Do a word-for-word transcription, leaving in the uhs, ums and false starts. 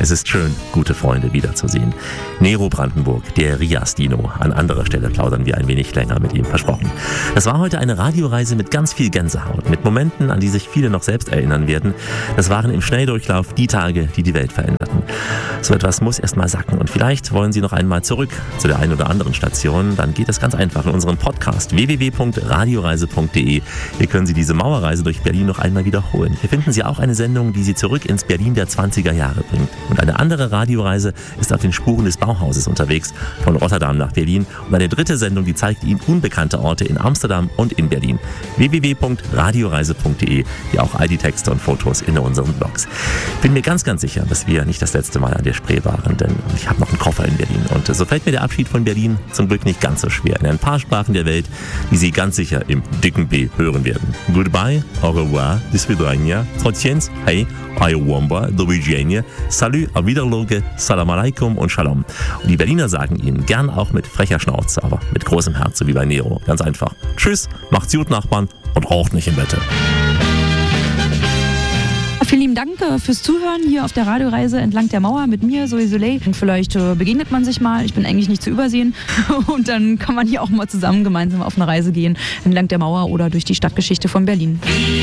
Es ist schön, gute Freunde wiederzusehen. Nero Brandenburg, der Rias-Dino. An anderer Stelle plaudern wir ein wenig länger mit ihm, versprochen. Das war heute eine Radioreise mit ganz viel Gänsehaut, mit Momenten, an die sich viele noch selbst erinnern werden. Das waren im Schnelldurchlauf die Tage, die die Welt veränderten. So etwas muss erst mal sacken und vielleicht wollen Sie noch einmal zurück zu der einen oder anderen Station. Dann geht es ganz einfach in unseren Podcast w w w punkt radioreise punkt d e. Hier können Sie diese Mauerreise durch Berlin noch einmal wiederholen. Hier finden Sie auch eine Sendung, die Sie zurück ins Berlin der zwanziger Jahre bringt. Und eine andere Radioreise ist auf den Spuren des Bauhauses unterwegs, von Rotterdam nach Berlin. Und eine dritte Sendung, die zeigt Ihnen unbekannte Orte in Amsterdam und in Berlin. w w w punkt radioreise punkt d e. Hier auch all die Texte und Fotos in unseren Blogs. Bin mir ganz, ganz sicher, dass wir nicht das letzte Mal an der Spree waren, denn ich habe noch einen Koffer in Berlin. Und so fällt mir der Abschied von Berlin zum Glück nicht ganz so schwer. In ein paar Sprachen der Welt, die Sie ganz sicher im dicken B hören werden. Goodbye, au revoir, do svidania, trotziens, hey, ayowamba, do widzenia, salut, auf Wiederloge, salam alaikum und shalom. Und die Berliner sagen Ihnen gern auch mit frecher Schnauze, aber mit großem Herz, so wie bei Nero. Ganz einfach. Tschüss, macht's gut, Nachbarn, und raucht nicht im Bette. Vielen lieben Dank äh, fürs Zuhören hier auf der Radioreise entlang der Mauer mit mir, Zoe Soleil. Und vielleicht äh, begegnet man sich mal, ich bin eigentlich nicht zu übersehen. Und dann kann man hier auch mal zusammen gemeinsam auf eine Reise gehen, entlang der Mauer oder durch die Stadtgeschichte von Berlin.